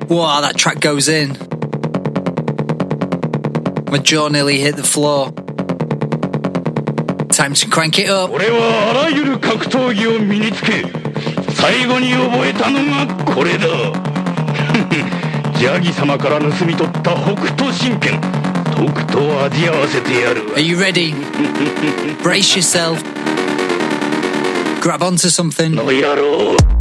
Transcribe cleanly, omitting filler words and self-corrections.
Wow, that track goes in. My jaw nearly hit the floor. Time to crank it up. 俺はあらゆる格闘技を身につけ、最後に覚えたのがこれだ。ジャギ様から盗み取った北斗神拳、とくと味合わせてやるわ。 Are you ready? Brace yourself. Grab onto something. の野郎。